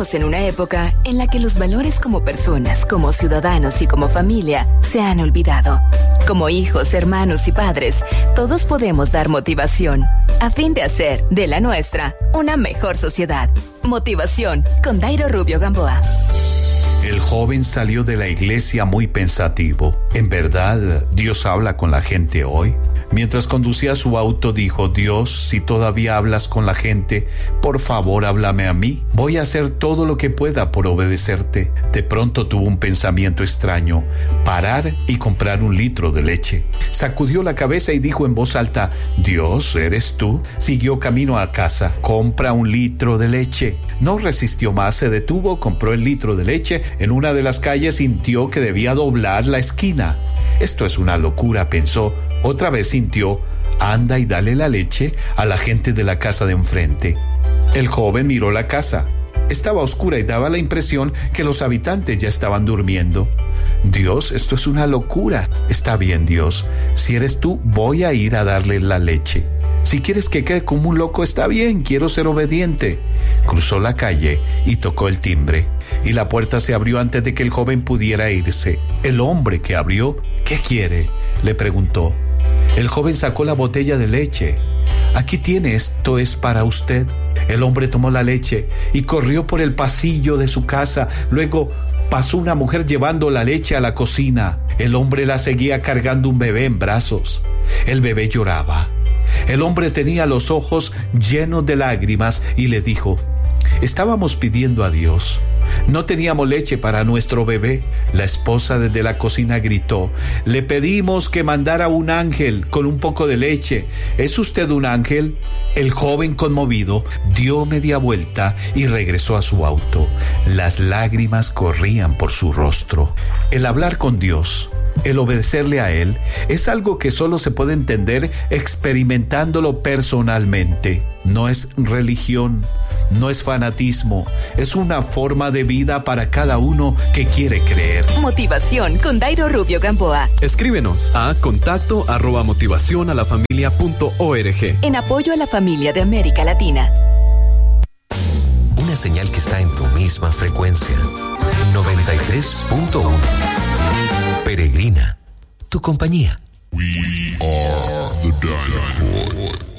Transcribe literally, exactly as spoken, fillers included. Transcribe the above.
Vivimos en una época en la que los valores como personas, como ciudadanos y como familia se han olvidado. Como hijos, hermanos y padres, todos podemos dar motivación a fin de hacer de la nuestra una mejor sociedad. Motivación con Dairo Rubio Gamboa. El joven salió de la iglesia muy pensativo. ¿En verdad Dios habla con la gente hoy? Mientras conducía su auto dijo: Dios, si todavía hablas con la gente, por favor háblame a mí. Voy a hacer todo lo que pueda por obedecerte. De pronto tuvo un pensamiento extraño: parar y comprar un litro de leche. Sacudió la cabeza y dijo en voz alta: Dios, ¿eres tú? Siguió camino a casa. Compra un litro de leche. No resistió más, se detuvo, compró el litro de leche. En una de las calles sintió que debía doblar la esquina. Esto es una locura, pensó. Otra vez sintió: anda y dale la leche a la gente de la casa de enfrente. El joven miró la casa. Estaba oscura y daba la impresión que los habitantes ya estaban durmiendo. Dios, esto es una locura. Está bien, Dios. Si eres tú, voy a ir a darle la leche. Si quieres que quede como un loco, está bien, quiero ser obediente. Cruzó la calle y tocó el timbre. Y la puerta se abrió antes de que el joven pudiera irse. El hombre que abrió: ¿qué quiere?, le preguntó. El joven sacó la botella de leche. Aquí tiene, esto es para usted. El hombre tomó la leche y corrió por el pasillo de su casa. Luego pasó una mujer llevando la leche a la cocina. El hombre la seguía cargando un bebé en brazos. El bebé lloraba. El hombre tenía los ojos llenos de lágrimas y le dijo: estábamos pidiendo a Dios. No teníamos leche para nuestro bebé. La esposa desde la cocina gritó: le pedimos que mandara un ángel con un poco de leche. ¿Es usted un ángel? El joven, conmovido, dio media vuelta y regresó a su auto. Las lágrimas corrían por su rostro. El hablar con Dios, el obedecerle a Él, es algo que solo se puede entender experimentándolo personalmente. No es religión, no es fanatismo, es una forma de vida para cada uno que quiere creer. Motivación con Dairo Rubio Gamboa. Escríbenos a contacto arroba motivación a la familia punto org. En apoyo a la familia de América Latina. Una señal que está en tu misma frecuencia. noventa y tres punto uno. Peregrina, tu compañía. We are the Dynamite.